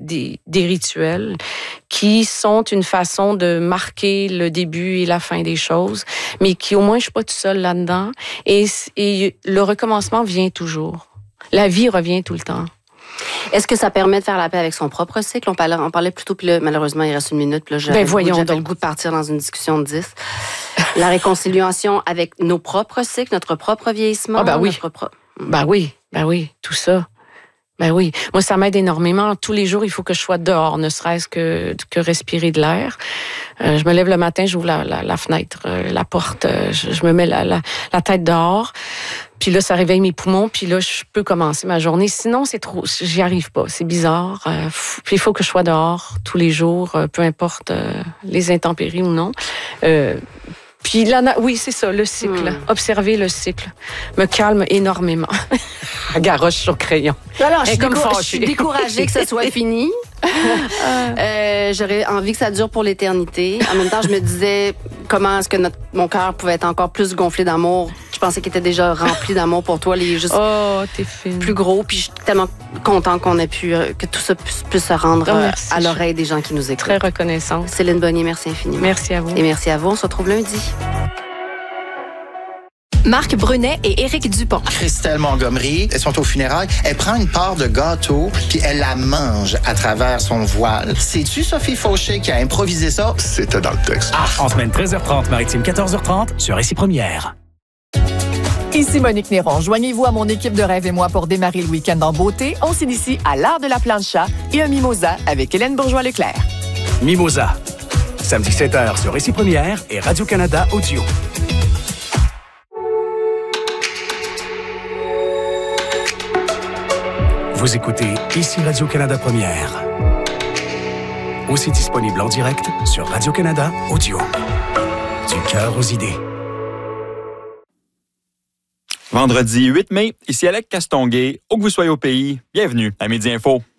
des rituels qui sont une façon de marquer le début et la fin des choses, mais qui au moins je suis pas toute seule là-dedans. Et le recommencement vient toujours. La vie revient tout le temps. Est-ce que ça permet de faire la paix avec son propre cycle? On parlait plus tôt, puis là, malheureusement, il reste 1 minute. Puis là, j'avais le goût de partir dans une discussion de 10. La réconciliation avec nos propres cycles, notre propre vieillissement. Ah, ben oui. Ben oui, tout ça. Ben oui. Moi, ça m'aide énormément. Tous les jours, il faut que je sois dehors, ne serait-ce que respirer de l'air. Je me lève le matin, j'ouvre la fenêtre, la porte, je me mets la tête dehors. Puis là, ça réveille mes poumons, puis là, je peux commencer ma journée. Sinon, c'est trop, j'y arrive pas. C'est bizarre. Puis il faut que je sois dehors tous les jours, peu importe les intempéries ou non. Puis là, oui, c'est ça, le cycle. Observer le cycle me calme énormément. Garoche sur crayon. Alors, je suis découragée que ça soit fini. J'aurais envie que ça dure pour l'éternité. En même temps, je me disais comment est-ce que mon cœur pouvait être encore plus gonflé d'amour. Je pensais qu'il était déjà rempli d'amour pour toi. T'es fine. Plus gros. Puis je suis tellement contente qu'on ait pu, que tout ça puisse se rendre à l'oreille des gens qui nous écoutent. Très reconnaissante. Céline Bonnier, merci infiniment. Merci à vous. Et merci à vous. On se retrouve lundi. Marc Brunet et Éric Dupont. Christelle Montgomery, elles sont aux funérailles. Elle prend une part de gâteau, puis elle la mange à travers son voile. C'est-tu Sophie Fauché qui a improvisé ça? C'était dans le texte. En semaine 13h30, Maritime 14h30, sur Ici Première. Ici Monique Néron. Joignez-vous à mon équipe de Rêve et moi pour démarrer le week-end en beauté. On s'initie à l'art de la plancha et un mimosa avec Hélène Bourgeois-Leclerc. Mimosa, samedi 7h sur Ici Première et Radio-Canada Audio. Vous écoutez Ici Radio-Canada Première. Aussi disponible en direct sur Radio-Canada Audio. Du cœur aux idées. Vendredi 8 mai, ici Alec Castonguay. Où que vous soyez au pays, bienvenue à Midi Info.